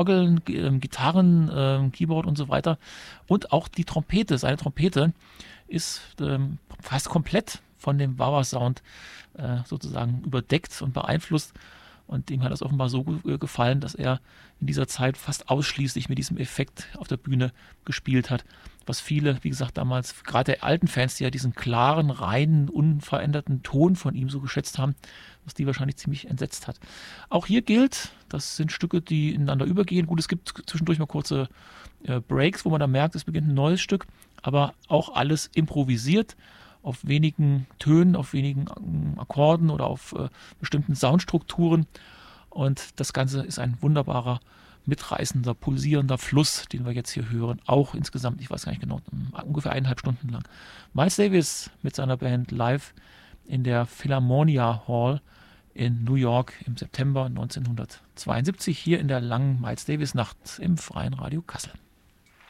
Orgeln, Gitarren, Keyboard und so weiter. Und auch die Trompete, seine Trompete ist fast komplett von dem Wah-Wah-Sound sozusagen überdeckt und beeinflusst. Und ihm hat das offenbar so gefallen, dass er in dieser Zeit fast ausschließlich mit diesem Effekt auf der Bühne gespielt hat. Was viele, wie gesagt, damals, gerade der alten Fans, die ja diesen klaren, reinen, unveränderten Ton von ihm so geschätzt haben, was die wahrscheinlich ziemlich entsetzt hat. Auch hier gilt, das sind Stücke, die ineinander übergehen. Gut, es gibt zwischendurch mal kurze Breaks, wo man dann merkt, es beginnt ein neues Stück, aber auch alles improvisiert auf wenigen Tönen, auf wenigen Akkorden oder auf bestimmten Soundstrukturen. Und das Ganze ist ein wunderbarer, mitreißender, pulsierender Fluss, den wir jetzt hier hören. Auch insgesamt, ich weiß gar nicht genau, ungefähr 1,5 Stunden lang. Miles Davis mit seiner Band live in der Philharmonia Hall in New York im September 1972, hier in der langen Miles Davis Nacht im Freien Radio Kassel.